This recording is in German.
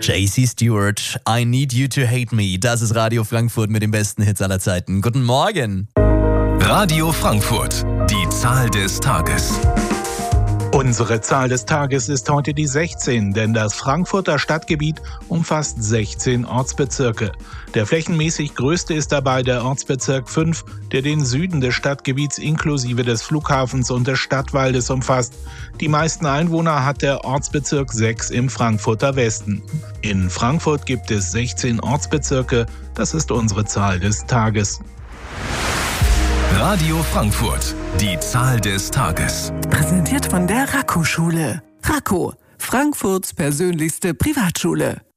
JC Stewart, I Need You to Hate Me. Das ist Radio Frankfurt mit den besten Hits aller Zeiten. Guten Morgen. Radio Frankfurt, die Zahl des Tages. Unsere Zahl des Tages ist heute die 16, denn das Frankfurter Stadtgebiet umfasst 16 Ortsbezirke. Der flächenmäßig größte ist dabei der Ortsbezirk 5, der den Süden des Stadtgebiets inklusive des Flughafens und des Stadtwaldes umfasst. Die meisten Einwohner hat der Ortsbezirk 6 im Frankfurter Westen. In Frankfurt gibt es 16 Ortsbezirke, das ist unsere Zahl des Tages. Radio Frankfurt, die Zahl des Tages. Präsentiert von der Raco-Schule. Raco, Frankfurts persönlichste Privatschule.